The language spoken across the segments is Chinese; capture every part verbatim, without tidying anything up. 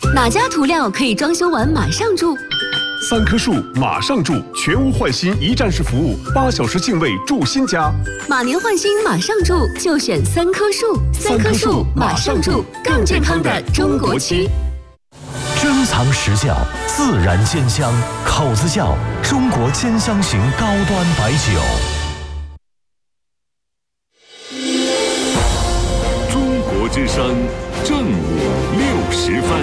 哪家涂料可以装修完马上住？ 三棵树马上住，全屋换新一站式服务，八小时净位住新家。 马年换新马上住，就选三棵树。三棵树马上住，更健康的中国区。 珍藏实窖，自然鲜香，口子窖，中国兼香型高端白酒。 中国之声正午六时分。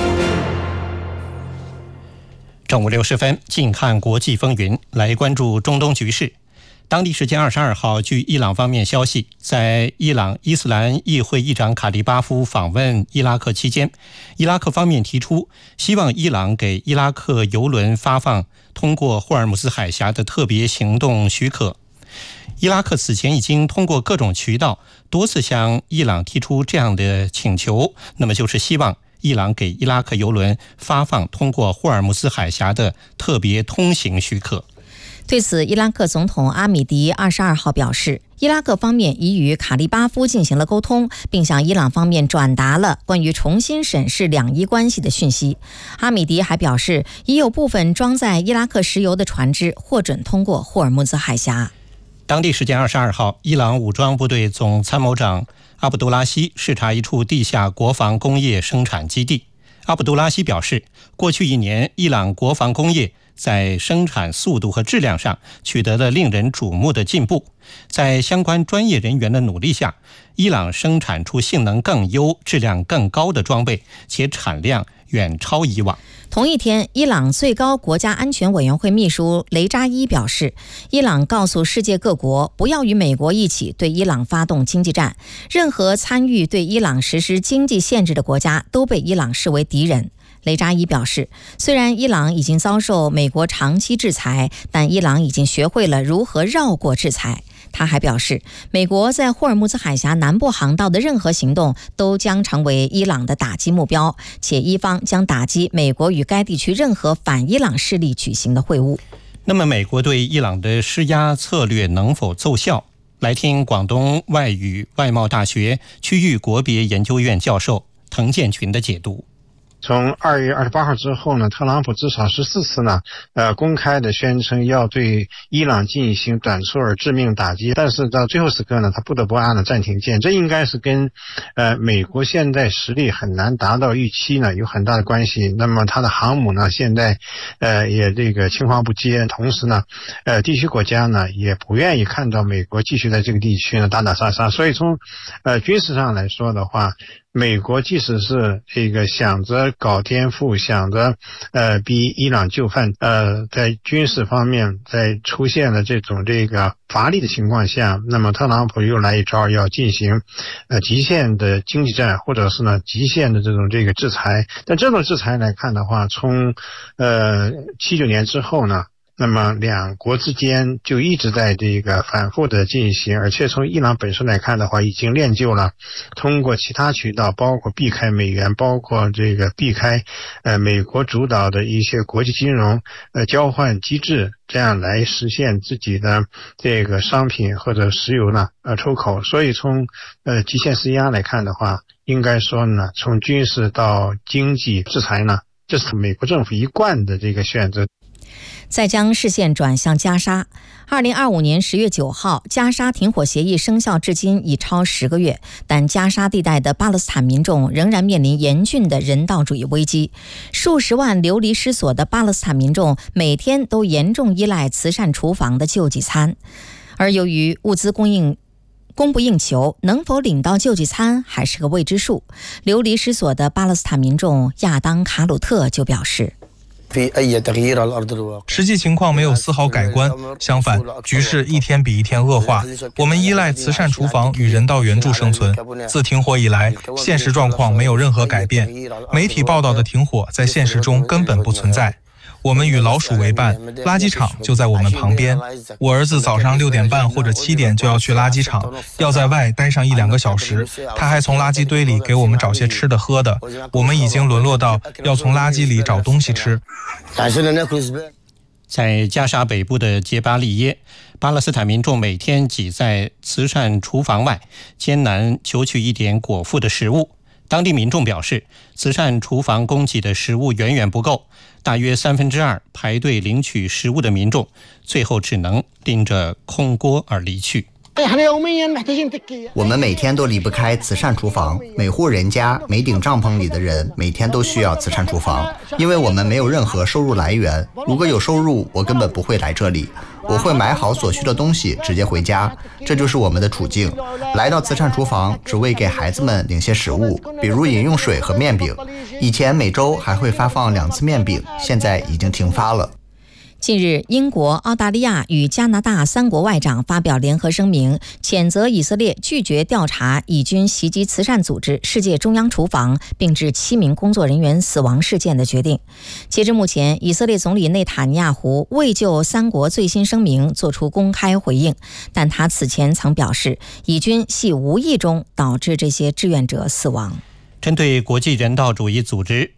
正午六十分，近看国际风云，来关注中东局势。当地时间二十二号，据伊朗方面消息，在伊朗伊斯兰议会议长卡利巴夫访问伊拉克期间，伊拉克方面提出希望伊朗给伊拉克油轮发放通过霍尔木兹海峡的特别行动许可。伊拉克此前已经通过各种渠道多次向伊朗提出这样的请求，那么就是希望伊朗给伊拉克油轮发放通过霍尔木兹海峡的特别通行许可。 对此，伊拉克总统阿米迪二十二号表示，伊拉克方面已与卡利巴夫进行了沟通，并向伊朗方面转达了关于重新审视两伊关系的讯息。阿米迪还表示，已有部分装载伊拉克石油的船只获准通过霍尔木兹海峡。 当地时间二十二号，伊朗武装部队总参谋长阿卜杜拉希视察一处地下国防工业生产基地。阿卜杜拉希表示，过去一年，伊朗国防工业在生产速度和质量上取得了令人瞩目的进步。在相关专业人员的努力下，伊朗生产出性能更优、质量更高的装备，且产量远超以往。 同一天，伊朗最高国家安全委员会秘书雷扎伊表示，伊朗告诉世界各国不要与美国一起对伊朗发动经济战，任何参与对伊朗实施经济限制的国家都被伊朗视为敌人。雷扎伊表示，虽然伊朗已经遭受美国长期制裁，但伊朗已经学会了如何绕过制裁。他还表示，美国在霍尔木兹海峡南部航道的任何行动都将成为伊朗的打击目标，且伊方将打击美国与该地区任何反伊朗势力举行的会晤。 那么，美国对伊朗的施压策略能否奏效？来听广东外语外贸大学区域国别研究院教授滕建群的解读。 从二月二十八号之后呢，特朗普至少十四次呢，呃，公开的宣称要对伊朗进行短促而致命打击，但是到最后时刻呢，他不得不按了暂停键。这应该是跟呃美国现在实力很难达到预期呢有很大的关系。那么他的航母呢，现在呃也这个青黄不接，同时呢，呃地区国家呢也不愿意看到美国继续在这个地区呢打打杀杀，所以从呃军事上来说的话，美国即使是这个想着搞颠覆，想着呃逼伊朗就范，呃在军事方面在出现了这种这个乏力的情况下，那么特朗普又来一招，要进行呃极限的经济战，或者是呢极限的这种这个制裁。但这种制裁来看的话，从呃七九年之后呢，那么两国之间就一直在这个反复的进行，而且从伊朗本身来看的话，已经练就了通过其他渠道，包括避开美元，包括这个避开呃美国主导的一些国际金融呃交换机制，这样来实现自己的这个商品或者石油呢呃出口。所以从呃极限施压来看的话，应该说呢，从军事到经济制裁呢，这是美国政府一贯的这个选择。 再将视线转向加沙。二零二五年十月九号，加沙停火协议生效至今已超十个月，但加沙地带的巴勒斯坦民众仍然面临严峻的人道主义危机。数十万流离失所的巴勒斯坦民众每天都严重依赖慈善厨房的救济餐，而由于物资供应供不应求，能否领到救济餐还是个未知数。流离失所的巴勒斯坦民众亚当·卡鲁特就表示， 实际情况没有丝毫改观，相反，局势一天比一天恶化。我们依赖慈善厨房与人道援助生存。自停火以来，现实状况没有任何改变。媒体报道的停火在现实中根本不存在。我们与老鼠为伴，垃圾场就在我们旁边。我儿子早上六点半或者七点就要去垃圾场，要在外待上一两个小时。他还从垃圾堆里给我们找些吃的喝的。我们已经沦落到要从垃圾里找东西吃。 在加沙北部的杰巴利耶，巴勒斯坦民众每天挤在慈善厨房外，艰难求取一点果腹的食物。 当地民众表示，慈善厨房供给的食物远远不够，大约三分之二排队领取食物的民众，最后只能拎着空锅而离去。 我们每天都离不开慈善厨房，每户人家每顶帐篷里的人每天都需要慈善厨房，因为我们没有任何收入来源。如果有收入，我根本不会来这里，我会买好所需的东西直接回家，这就是我们的处境。来到慈善厨房只为给孩子们领些食物，比如饮用水和面饼。以前每周还会发放两次面饼，现在已经停发了。 近日，英国、澳大利亚与加拿大三国外长发表联合声明，谴责以色列拒绝调查以军袭击慈善组织世界中央厨房并致七名工作人员死亡事件的决定。截至目前，以色列总理内塔尼亚胡未就三国最新声明作出公开回应，但他此前曾表示，以军系无意中导致这些志愿者死亡。 针对国际人道主义组织